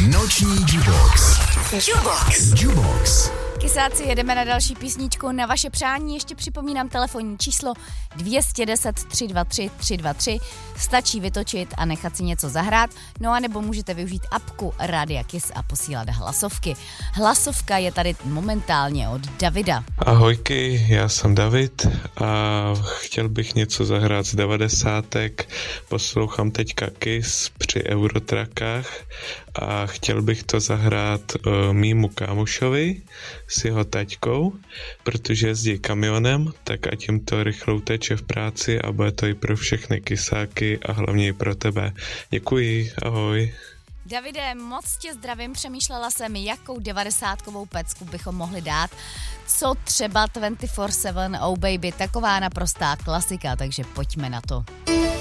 Noční Jubox. Jubox. Kysáci, jedeme na další písničku. Na vaše přání ještě připomínám telefonní číslo 210 323 323. Stačí vytočit a nechat si něco zahrát, no a nebo můžete využít apku Rádia Kiss a posílat hlasovky. Hlasovka je tady momentálně od Davida. Ahojky, já jsem David a chtěl bych něco zahrát z 90. Poslouchám teďka Kiss při Eurotrakách a chtěl bych to zahrát mýmu kámošovi s jeho taťkou, protože jezdí kamionem, tak ať jim to rychle uteče v práci a bude to i pro všechny kysáky a hlavně i pro tebe. Děkuji, ahoj. Davide, moc tě zdravím, přemýšlela jsem, jakou 90kovou pecku bychom mohli dát. Co třeba 24/7 Oh Baby, taková naprostá klasika, takže pojďme na to.